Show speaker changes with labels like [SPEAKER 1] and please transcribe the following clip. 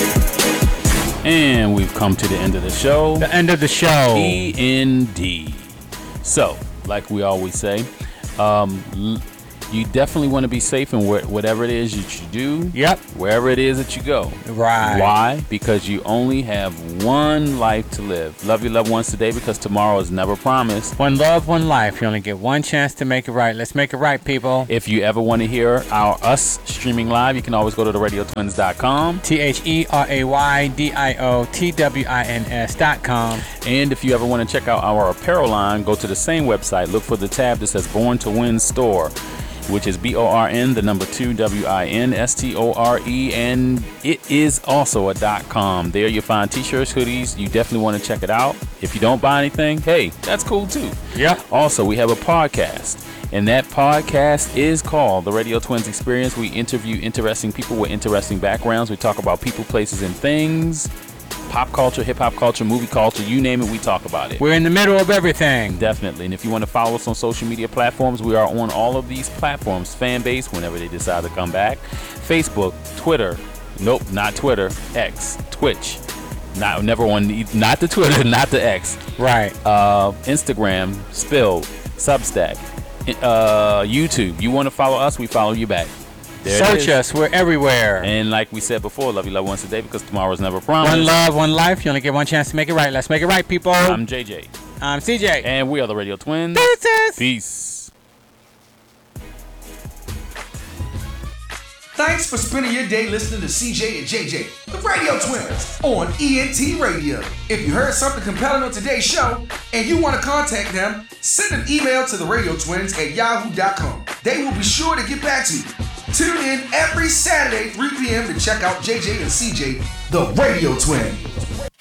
[SPEAKER 1] And we've come to the end of the show.
[SPEAKER 2] The end of the show.
[SPEAKER 1] END. So, like we always say, you definitely want to be safe in whatever it is that you do.
[SPEAKER 2] Yep.
[SPEAKER 1] Wherever it is that you go.
[SPEAKER 2] Right.
[SPEAKER 1] Why? Because you only have one life to live. Love your loved ones today because tomorrow is never promised.
[SPEAKER 2] One love, one life. You only get one chance to make it right. Let's make it right, people.
[SPEAKER 1] If you ever want to hear us streaming live, you can always go to theradiotwins.com.
[SPEAKER 2] TheRadiotwins.com.
[SPEAKER 1] And if you ever want to check out our apparel line, go to the same website. Look for the tab that says Born to Win Store, which is BORN, the number 2, WINSTORE, and it is also a .com. There you'll find t-shirts, hoodies. You definitely want to check it out. If you don't buy anything, hey, that's cool too.
[SPEAKER 2] Yeah.
[SPEAKER 1] Also, we have a podcast, and that podcast is called The Radio Twins Experience. We interview interesting people with interesting backgrounds. We talk about people, places, and things. Pop culture, hip-hop culture, movie culture, you name it, we talk about it.
[SPEAKER 2] We're in the middle of everything.
[SPEAKER 1] Definitely. And if you want to follow us on social media platforms, we are on all of these platforms. Fanbase, whenever they decide to come back. Facebook, Twitter. Nope, not Twitter. X. Twitch. Not the Twitter, not the X.
[SPEAKER 2] Right.
[SPEAKER 1] Instagram, Spill, Substack, YouTube. You want to follow us, we follow you back.
[SPEAKER 2] Search us. We're everywhere.
[SPEAKER 1] And like we said before, love you loved ones today because tomorrow's never promised.
[SPEAKER 2] One love, one life. You only get one chance to make it right. Let's make it right, people.
[SPEAKER 1] I'm JJ.
[SPEAKER 2] I'm CJ.
[SPEAKER 1] And we are the Radio Twins.
[SPEAKER 2] Deuces.
[SPEAKER 1] Peace.
[SPEAKER 3] Thanks for spending your day listening to CJ and JJ, the Radio Twins, on ENT Radio. If you heard something compelling on today's show and you want to contact them, send an email to theradiotwins@yahoo.com. They will be sure to get back to you. Tune in every Saturday, 3 p.m. to check out JJ and CJ, the Radio Twins.